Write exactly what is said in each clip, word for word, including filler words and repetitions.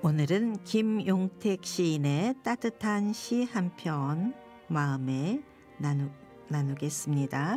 오늘은 김용택 시인의 따뜻한 시 한 편 마음에 나누, 나누겠습니다.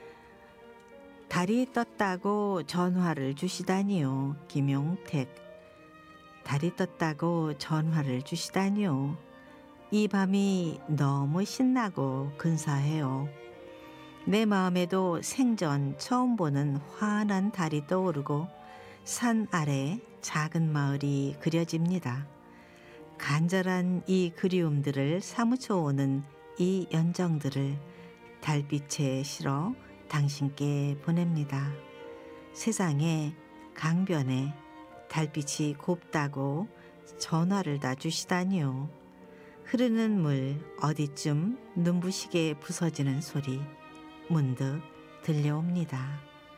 달이 떴다고 전화를 주시다니요. 김용택. 달이 떴다고 전화를 주시다니요. 이 밤이 너무 신나고 근사해요. 내 마음에도 생전 처음 보는 환한 달이 떠오르고 산 아래 작은 마을이 그려집니다. 간절한 이 그리움들을 사무쳐 오는 이 연정들을 달빛에 실어 당신께 보냅니다. 세상에 강변에 달빛이 곱다고 전화를 다 주시다니요. 흐르는 물 어디쯤 눈부시게 부서지는 소리 문득 들려옵니다.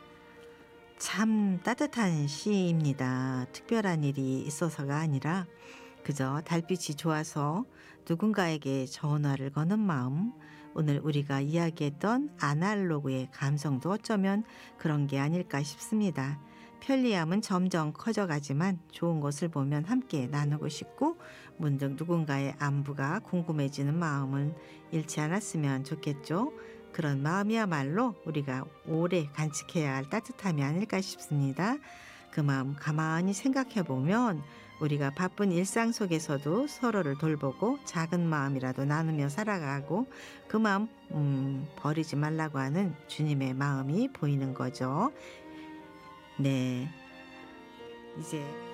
참 따뜻한 시입니다. 특별한 일이 있어서가 아니라 그저 달빛이 좋아서 누군가에게 전화를 거는 마음, 오늘 우리가 이야기했던 아날로그의 감성도 어쩌면 그런 게 아닐까 싶습니다. 편리함은 점점 커져가지만 좋은 것을 보면 함께 나누고 싶고 문득 누군가의 안부가 궁금해지는 마음은 잃지 않았으면 좋겠죠. 그런 마음이야말로 우리가 오래 간직해야 할 따뜻함이 아닐까 싶습니다. 그 마음 가만히 생각해 보면 우리가 바쁜 일상 속에서도 서로를 돌보고 작은 마음이라도 나누며 살아가고 그 마음 음, 버리지 말라고 하는 주님의 마음이 보이는 거죠. 네, 이제